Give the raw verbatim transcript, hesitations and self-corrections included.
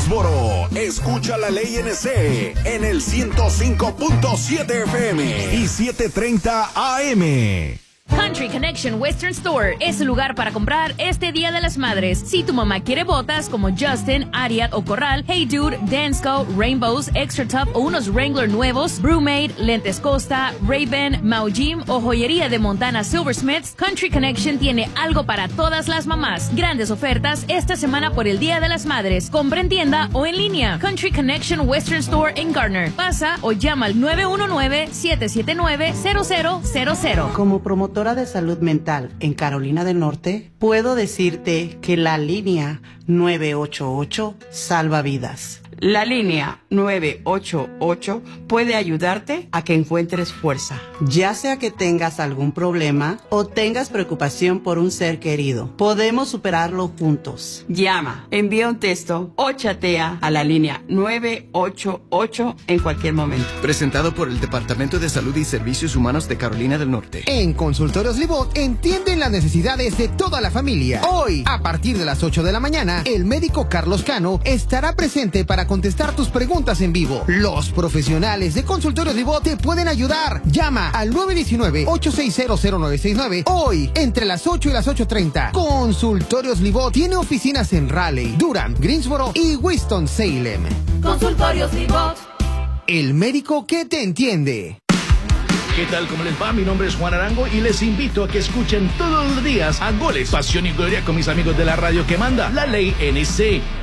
Greensboro. Escucha La Ley N C en el ciento cinco punto siete F M y setecientos treinta A M. Country Connection Western Store es el lugar para comprar este Día de las Madres. Si tu mamá quiere botas como Justin, Ariat o Corral, Hey Dude, Dansko, Rainbows, Extra Tough o unos Wrangler nuevos, Brewmade, Lentes Costa, Ray-Ban, Maujim o joyería de Montana Silversmiths, Country Connection tiene algo para todas las mamás. Grandes ofertas esta semana por el Día de las Madres. Compra en tienda o en línea. Country Connection Western Store en Garner. Pasa o llama al nueve uno nueve, siete siete nueve, cero cero cero cero. Como promotora de salud mental en Carolina del Norte, puedo decirte que la línea nueve ocho ocho salva vidas. La línea nueve ocho ocho puede ayudarte a que encuentres fuerza. Ya sea que tengas algún problema o tengas preocupación por un ser querido, podemos superarlo juntos. Llama, envía un texto o chatea a la línea nueve ocho ocho en cualquier momento. Presentado por el Departamento de Salud y Servicios Humanos de Carolina del Norte. En Consultorios Libot entienden las necesidades de toda la familia. Hoy, a partir de las ocho de la mañana, el médico Carlos Cano estará presente para contestar tus preguntas en vivo. Los profesionales de Consultorios Libot te pueden ayudar. Llama al nueve uno nueve, ocho seis cero, cero nueve seis nueve hoy entre las ocho y las ocho treinta. Consultorios Libot tiene oficinas en Raleigh, Durham, Greensboro y Winston-Salem. Consultorios Libot. El médico que te entiende. ¿Qué tal? ¿Cómo les va? Mi nombre es Juan Arango y les invito a que escuchen todos los días a Goles, Pasión y Gloria con mis amigos de la radio que manda La Ley N C.